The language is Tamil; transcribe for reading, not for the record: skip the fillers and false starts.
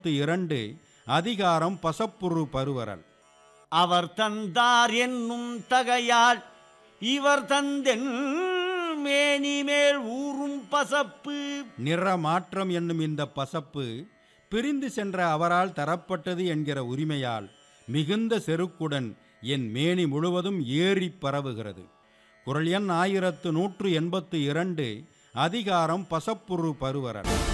2 அதிகாரம் பசப்புரு பருவரல். அவர் தந்தார் என்னும் தகையால் இவர் தந்தென் மேனிமேல் ஊறும் பசப்பு. நிறமாற்றம் என்னும் இந்த பசப்பு பிரிந்து சென்ற அவரால் தரப்பட்டது என்கிற உரிமையால் மிகுந்த செருக்குடன் என் மேனி முழுவதும் ஏறி பரவுகிறது. குறள் எண் 1182 அதிகாரம் பசப்புரு பருவரல்.